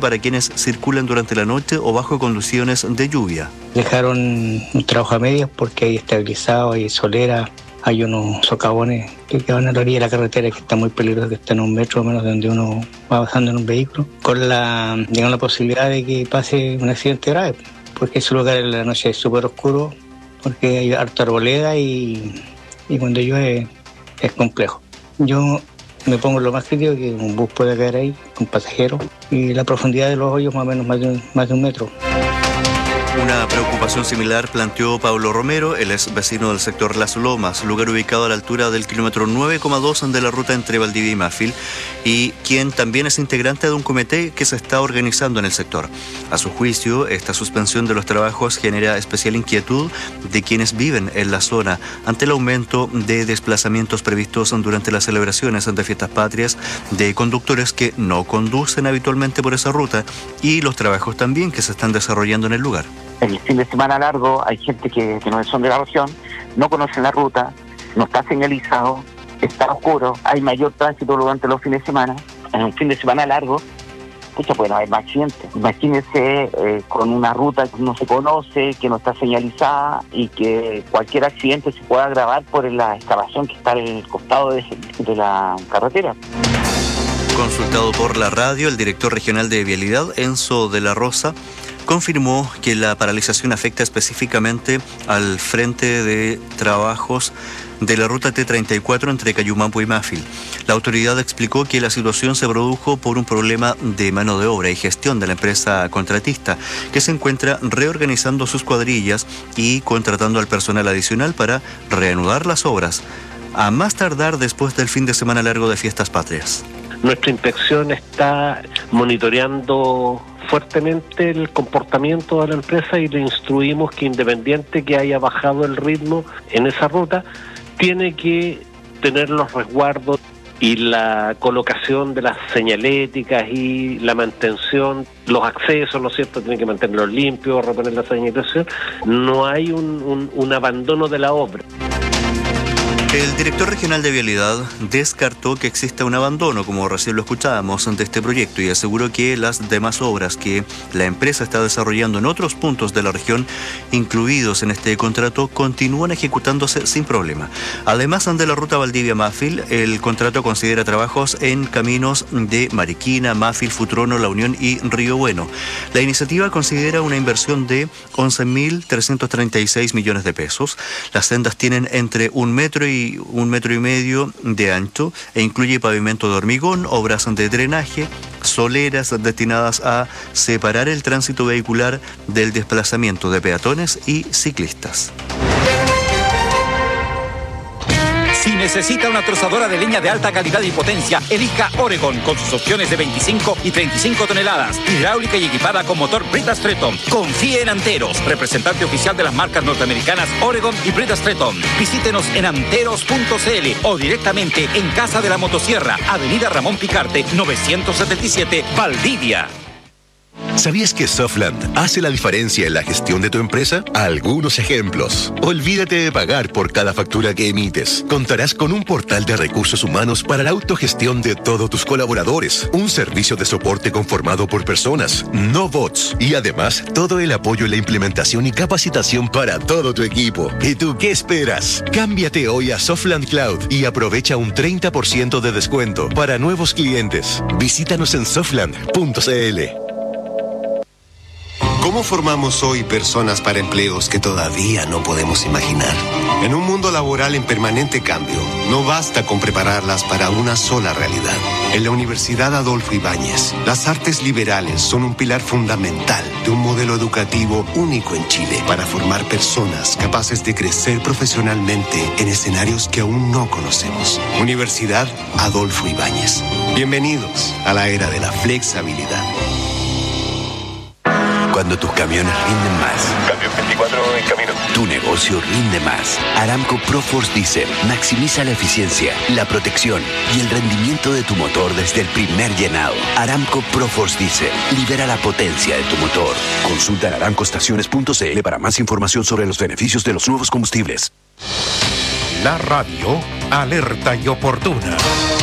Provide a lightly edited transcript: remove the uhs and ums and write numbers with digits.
para quienes circulan durante la noche o bajo condiciones de lluvia. Dejaron un trabajo a medias porque hay estabilizado, hay solera, hay unos socavones que van a la orilla de la carretera que está muy peligroso, que están a 1 metro o menos de donde uno va bajando en un vehículo, con la posibilidad de que pase un accidente grave, porque ese lugar en la noche es súper oscuro, porque hay harta arboleda y cuando llueve es complejo. Yo me pongo lo más crítico que un bus puede caer ahí con pasajeros y la profundidad de los hoyos más o menos más de 1 metro. Una preocupación similar planteó Pablo Romero, él es vecino del sector Las Lomas, lugar ubicado a la altura del kilómetro 9,2 de la ruta entre Valdivia y Mafil, y quien también es integrante de un comité que se está organizando en el sector. A su juicio, esta suspensión de los trabajos genera especial inquietud de quienes viven en la zona ante el aumento de desplazamientos previstos durante las celebraciones de fiestas patrias de conductores que no conducen habitualmente por esa ruta y los trabajos también que se están desarrollando en el lugar. El fin de semana largo hay gente que no son de la región, no conocen la ruta, no está señalizado, está oscuro, hay mayor tránsito durante los fines de semana. En un fin de semana largo, pueden haber más accidentes. Imagínense con una ruta que no se conoce, que no está señalizada y que cualquier accidente se pueda agravar por la excavación que está al costado de la carretera. Consultado por la radio, el director regional de Vialidad, Enzo de la Rosa, confirmó que la paralización afecta específicamente al frente de trabajos de la ruta T34 entre Cayumapu y Mafil. La autoridad explicó que la situación se produjo por un problema de mano de obra y gestión de la empresa contratista, que se encuentra reorganizando sus cuadrillas y contratando al personal adicional para reanudar las obras, a más tardar después del fin de semana largo de fiestas patrias. Nuestra inspección está monitoreando fuertemente el comportamiento de la empresa y le instruimos que independiente que haya bajado el ritmo en esa ruta, tiene que tener los resguardos y la colocación de las señaléticas y la mantención, los accesos, ¿no es cierto?, tienen que mantenerlos limpios, reponer la señalización. No hay un abandono de la obra. El director regional de Vialidad descartó que exista un abandono, como recién lo escuchábamos, de este proyecto y aseguró que las demás obras que la empresa está desarrollando en otros puntos de la región, incluidos en este contrato, continúan ejecutándose sin problema. Además de la ruta Valdivia-Mafil, el contrato considera trabajos en caminos de Mariquina, Mafil, Futrono, La Unión y Río Bueno. La iniciativa considera una inversión de 11.336 millones de pesos. Las sendas tienen entre 1 metro y 1,5 metros de ancho e incluye pavimento de hormigón, obras de drenaje, soleras destinadas a separar el tránsito vehicular del desplazamiento de peatones y ciclistas. Si necesita una trozadora de leña de alta calidad y potencia, elija Oregon con sus opciones de 25 y 35 toneladas, hidráulica y equipada con motor Brita Stretton. Confíe en Anteros, representante oficial de las marcas norteamericanas Oregon y Brita Stretton. Visítenos en anteros.cl o directamente en Casa de la Motosierra, Avenida Ramón Picarte, 977, Valdivia. ¿Sabías que Softland hace la diferencia en la gestión de tu empresa? Algunos ejemplos. Olvídate de pagar por cada factura que emites. Contarás con un portal de recursos humanos para la autogestión de todos tus colaboradores. Un servicio de soporte conformado por personas, no bots. Y además, todo el apoyo en la implementación y capacitación para todo tu equipo. ¿Y tú qué esperas? Cámbiate hoy a Softland Cloud y aprovecha un 30% de descuento para nuevos clientes. Visítanos en softland.cl. ¿Cómo formamos hoy personas para empleos que todavía no podemos imaginar? En un mundo laboral en permanente cambio, no basta con prepararlas para una sola realidad. En la Universidad Adolfo Ibáñez, las artes liberales son un pilar fundamental de un modelo educativo único en Chile para formar personas capaces de crecer profesionalmente en escenarios que aún no conocemos. Universidad Adolfo Ibáñez. Bienvenidos a la era de la flexibilidad. Cuando tus camiones rinden más. Cambio 24 en camino. Tu negocio rinde más. Aramco ProForce Diesel maximiza la eficiencia, la protección y el rendimiento de tu motor desde el primer llenado. Aramco ProForce Diesel libera la potencia de tu motor. Consulta en aramcoestaciones.cl para más información sobre los beneficios de los nuevos combustibles. La radio alerta y oportuna.